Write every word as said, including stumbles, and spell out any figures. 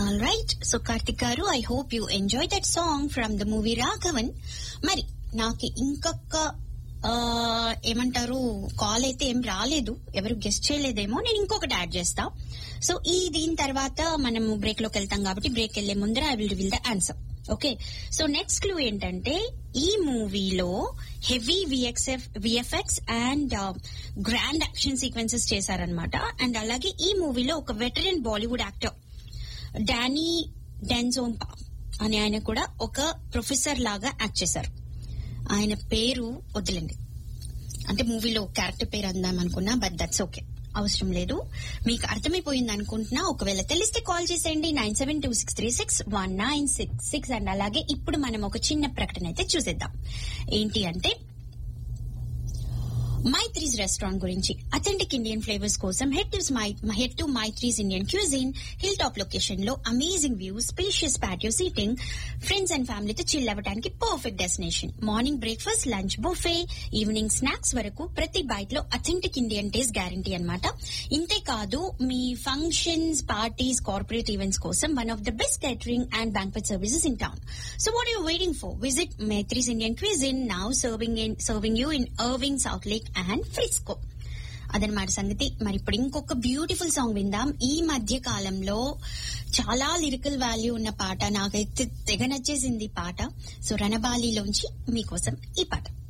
All right, so Karthik గారు, I hope you enjoy that song from the movie Raghavan. మరి నాకు ఇంకొక ఏమంటారు కాల్ అయితే ఏం రాలేదు, ఎవరు గెస్ట్ చేయలేదేమో, నేను ఇంకొకటి యాడ్ చేస్తా. సో ఈ దీని తర్వాత మనము బ్రేక్ లోకి వెళ్తాం కాబట్టి బ్రేక్ వెళ్లే ముందర I will reveal the answer. Okay, so next clue ఏంటంటే ఈ మూవీలో heavy విఎక్స్ఎఫ్ VFX and grand action sequences చేశారనమాట. అండ్ అలాగే ఈ మూవీలో ఒక వెటరన్ బాలీవుడ్ యాక్టర్ డానీ డెన్జోంపా అనే ఆయన కూడా ఒక ప్రొఫెసర్ లాగా యాక్ట్ చేశారు. ఆయన పేరు వదిలేండి, అంటే మూవీలో క్యారెక్టర్ పేరు అందాం అనుకున్నా, బట్ దట్స్ ఓకే, అవసరం లేదు. మీకు అర్థమైపోయింది అనుకుంటున్నా. ఒకవేళ తెలిస్తే కాల్ చేసేయండి nine seven two six three six one nine six six. And అలాగే ఇప్పుడు మనం ఒక చిన్న ప్రకటన అయితే చూసేద్దాం. ఏంటి అంటే మైత్రీస్ రెస్టారెంట్ గురించి. అథెంటిక్ ఇండియన్ ఫ్లేవర్స్ కోసం head to head to Maitri's Indian cuisine. Hill top location లో amazing view, spacious patio seating, friends and ఫ్యామిలీతో చిల్ అవ్వడానికి perfect destination. Morning breakfast, lunch buffet, evening snacks వరకు ప్రతి బైట్ లో అథెంటిక్ ఇండియన్ టేస్ట్ గ్యారంటీ అన్నమాట. ఇంతే కాదు, మీ ఫంక్షన్స్, పార్టీస్, కార్పొరేట్ ఈవెంట్స్ కోసం one of the best catering and banquet services in town. So what are you waiting for? Visit Maitri's Indian cuisine now, serving in serving you in Irving, south lake and Frisco. అదనమాట సంగతి. మరి ఇప్పుడు ఇంకొక beautiful song విందాం. ఈ మధ్య కాలంలో చాలా లిరికల్ వాల్యూ ఉన్న పాట, నాకైతే తెగ నచ్చేసింది పాట. సో రణబాలిలోంచి మీకోసం ఈ పాట.